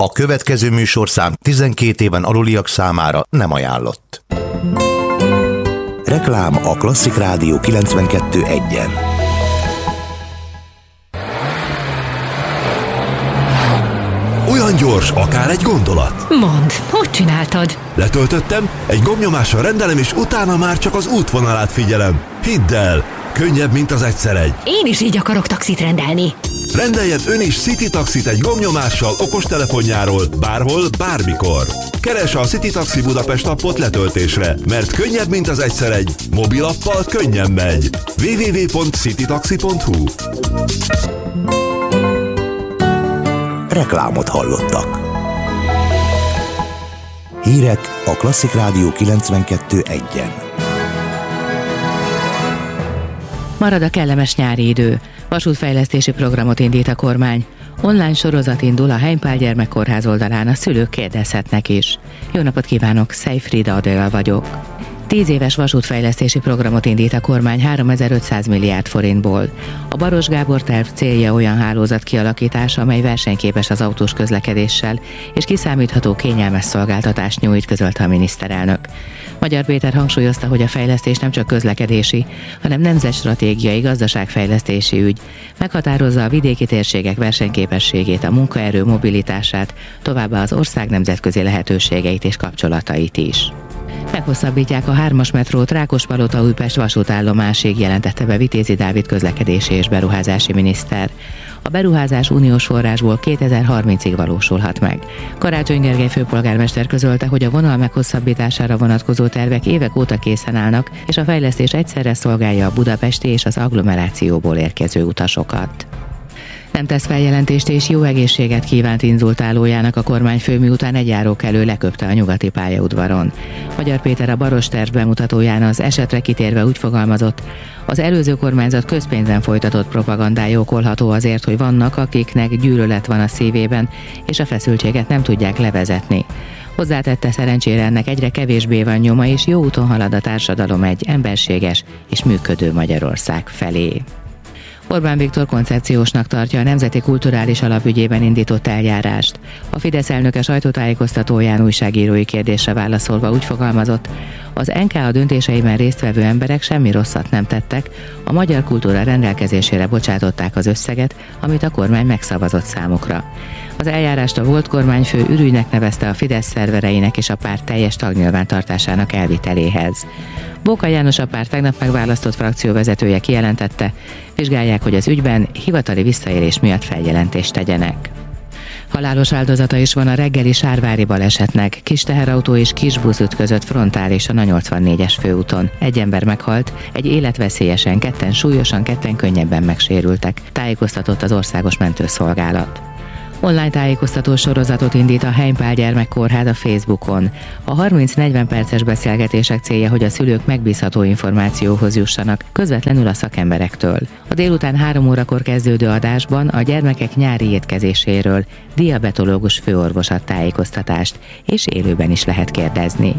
A következő műsorszám 12 éven aluliak számára nem ajánlott. Reklám a Klasszik Rádió 92.1-en. Olyan gyors, akár egy gondolat. Mondd, hogy csináltad? Letöltöttem, egy gombnyomással rendelem, és utána már csak az útvonalát figyelem. Hidd el, könnyebb, mint az egyszer egy. Én is így akarok taxit rendelni. Rendeljen ön is City Taxit egy gombnyomással okostelefonjáról, bárhol, bármikor. Keresse a City Taxi Budapest appot letöltésre, mert könnyebb, mint az egyszer egy. Mobilappal könnyen megy. www.citytaxi.hu. Reklámot hallottak. Hírek a Klasszik Rádió 92.1-en. Marad a kellemes nyári idő. Vasútfejlesztési programot indít a kormány. Online sorozat indul a Heimpál Gyermekkórház oldalán, a szülők kérdezhetnek is. Jó napot kívánok, Szejfrida Adél vagyok. 10 éves vasútfejlesztési programot indít a kormány 3500 milliárd forintból. A Baros Gábor terv célja olyan hálózat kialakítása, amely versenyképes az autós közlekedéssel, és kiszámítható, kényelmes szolgáltatást nyújt, közölte a miniszterelnök. Magyar Péter hangsúlyozta, hogy a fejlesztés nem csak közlekedési, hanem nemzetstratégiai gazdaságfejlesztési ügy. Meghatározza a vidéki térségek versenyképességét, a munkaerő mobilitását, továbbá az ország nemzetközi lehetőségeit és kapcsolatait is. Meghosszabbítják a 3-as metrót Rákospalota-Újpest vasútállomásig, jelentette be Vitézi Dávid közlekedési és beruházási miniszter. A beruházás uniós forrásból 2030-ig valósulhat meg. Karácsony Gergely főpolgármester közölte, hogy a vonal meghosszabbítására vonatkozó tervek évek óta készen állnak, és a fejlesztés egyszerre szolgálja a budapesti és az agglomerációból érkező utasokat. Nem tesz feljelentést és jó egészséget kívánt inzultálójának a kormányfő, miután egy járókelő leköpte a nyugati pályaudvaron. Magyar Péter a Baros terv bemutatóján az esetre kitérve úgy fogalmazott, az előző kormányzat közpénzen folytatott propagandája okolható azért, hogy vannak, akiknek gyűlölet van a szívében, és a feszültséget nem tudják levezetni. Hozzátette, szerencsére ennek egyre kevésbé van nyoma, és jó úton halad a társadalom egy emberséges és működő Magyarország felé. Orbán Viktor koncepciósnak tartja a Nemzeti Kulturális Alap ügyében indított eljárást. A Fidesz elnöke sajtótájékoztatóján újságírói kérdésre válaszolva úgy fogalmazott, az NKA döntéseiben résztvevő emberek semmi rosszat nem tettek, a magyar kultúra rendelkezésére bocsátották az összeget, amit a kormány megszavazott számukra. Az eljárást a volt kormányfő ürügynek nevezte a Fidesz szervereinek és a párt teljes tagnyilvántartásának elviteléhez. Bóka János, a párt tegnap megválasztott frakcióvezetője kijelentette, vizsgálják, hogy az ügyben hivatali visszaélés miatt feljelentést tegyenek. Halálos áldozata is van a reggeli sárvári balesetnek. Kis teherautó és kis busz ütközött frontálisan a 84-es főúton. Egy ember meghalt, egy életveszélyesen, 2 súlyosan, 2 könnyebben megsérültek, tájékoztatott az Országos Mentőszolgálat. Online tájékoztató sorozatot indít a Heimpál Gyermekkórház a Facebookon. A 30-40 perces beszélgetések célja, hogy a szülők megbízható információhoz jussanak, közvetlenül a szakemberektől. A délután 3 órakor kezdődő adásban a gyermekek nyári étkezéséről diabetológus főorvos ad tájékoztatást, és élőben is lehet kérdezni.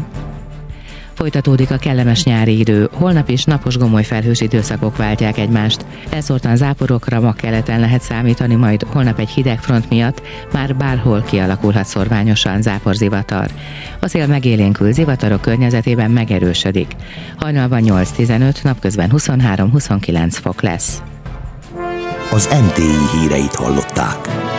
Folytatódik a kellemes nyári idő, holnap is napos gomoly felhős időszakok váltják egymást. Elszórtan záporokra ma keleten lehet számítani, majd holnap egy hideg front miatt már bárhol kialakulhat szorványosan záporzivatar. A szél megélénkül, zivatarok környezetében megerősödik. Hajnalban 8-15, napközben 23-29 fok lesz. Az NTI híreit hallották.